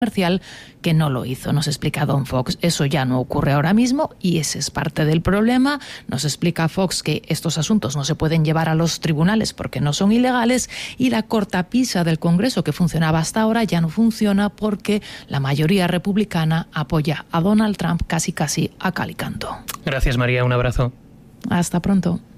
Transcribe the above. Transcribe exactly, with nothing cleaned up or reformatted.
comercial que no lo hizo. Nos explica Don Fox, eso ya no ocurre ahora mismo y ese es parte del problema. Nos explica Fox que estos asuntos no se pueden llevar a los tribunales porque no son ilegales y la cortapisa del Congreso que funcionaba hasta ahora ya no funciona porque la mayoría republicana apoya a Donald Trump casi casi a cal y canto. Gracias, María, un abrazo. Hasta pronto.